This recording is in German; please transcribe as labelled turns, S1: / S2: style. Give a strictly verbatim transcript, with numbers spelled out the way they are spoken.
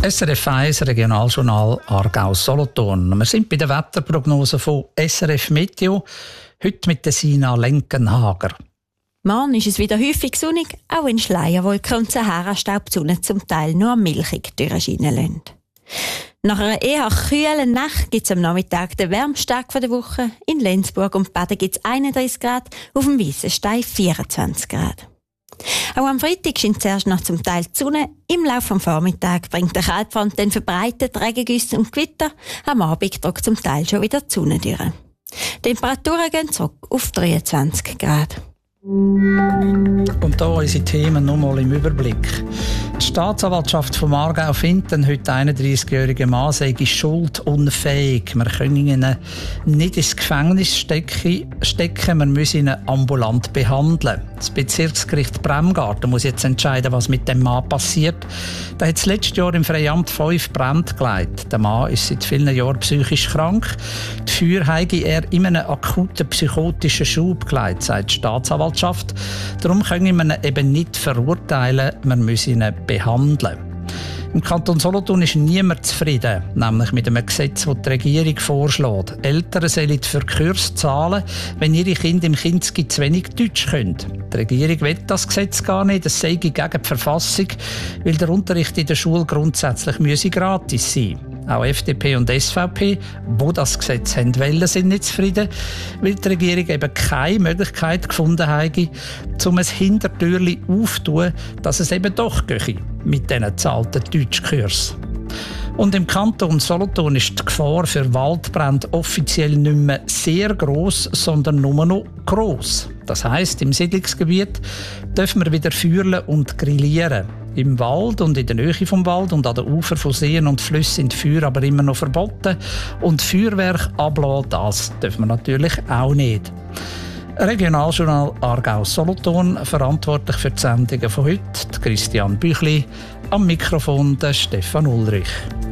S1: S R F eins Regionaljournal Aargau-Solothurn. Wir sind bei der Wetterprognose von S R F Meteo. Heute mit der Sina Lenkenhager.
S2: Morgen ist es wieder häufig sonnig, auch in Schleierwolken und Sahara-Staub die Sonne zum Teil nur milchig durchscheinen lassen. Nach einer eher kühlen Nacht gibt es am Nachmittag den wärmsten Tag der Woche. In Lenzburg und Baden gibt es einunddreißig Grad, auf dem Weissenstein vierundzwanzig Grad. Auch am Freitag scheint zuerst noch zum Teil die Sonne. Im Laufe des Vormittags bringt der Kaltfront dann verbreitet Regengüsse und Gewitter. Am Abend drückt zum Teil schon wieder die Sonne durch. Die Temperaturen gehen zurück auf dreiundzwanzig Grad.
S1: Und hier unsere Themen nochmal im Überblick. Die Staatsanwaltschaft vom Aargau findet, ein heute einunddreißigjähriger Mann sei schuldunfähig. Wir können ihn nicht ins Gefängnis stecken, wir müssen ihn ambulant behandeln. Das Bezirksgericht Bremgarten muss jetzt entscheiden, was mit dem Mann passiert. Der hat das letzte Jahr im Freiamt fünf Brände geleitet. Der Mann ist seit vielen Jahren psychisch krank. Die Feuer habe er in einem akuten psychotischen Schub geleitet, sagt die Staatsanwaltschaft. Darum können wir ihn eben nicht verurteilen, wir müssen ihn behandeln. Im Kanton Solothurn ist niemand zufrieden, nämlich mit einem Gesetz, das die Regierung vorschlägt. Eltern sollen für Kurs zahlen, wenn ihre Kinder im Kinski zu wenig Deutsch können. Die Regierung will das Gesetz gar nicht, es sei gegen die Verfassung, weil der Unterricht in der Schule grundsätzlich müsse gratis sein. Auch F D P und S V P, die das Gesetz haben wollen, sind nicht zufrieden, weil die Regierung eben keine Möglichkeit gefunden hat, um ein Hintertürchen aufzutun, dass es eben doch gehe mit diesen gezahlten Deutschkursen. Und im Kanton Solothurn ist die Gefahr für Waldbrände offiziell nicht mehr sehr gross, sondern nur noch gross. Das heisst, im Siedlungsgebiet dürfen wir wieder feuern und grillieren. Im Wald und in der Nähe vom Wald und an den Ufern von Seen und Flüssen sind Feuer aber immer noch verboten. Und Feuerwerk ablassen, das dürfen wir natürlich auch nicht. Regionaljournal Aargau-Solothurn, verantwortlich für die Sendungen von heute, Christian Büchli, am Mikrofon der Stefan Ulrich.